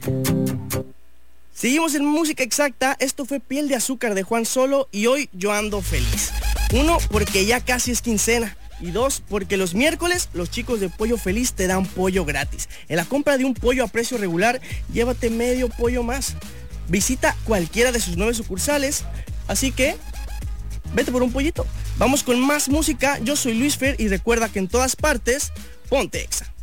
Seguimos en música exacta. Esto fue Piel de Azúcar de Juan Solo y hoy yo ando feliz. 1, porque ya casi es quincena. Y 2, porque los miércoles los chicos de Pollo Feliz te dan pollo gratis. En la compra de un pollo a precio regular, llévate medio pollo más. Visita cualquiera de sus 9 sucursales, así que vete por un pollito. Vamos con más música. Yo soy Luis Fer y recuerda que en todas partes, ponte Exa.